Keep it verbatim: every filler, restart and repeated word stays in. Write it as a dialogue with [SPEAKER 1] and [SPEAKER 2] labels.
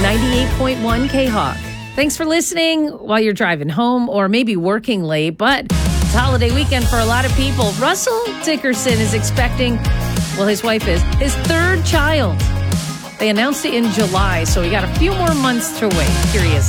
[SPEAKER 1] ninety-eight point one K-Hawk. Thanks for listening while you're driving home or maybe working late, but it's holiday weekend for a lot of people. Russell Dickerson is expecting, well, his wife is, his third child. They announced it in July, so we got a few more months to wait. Here he is.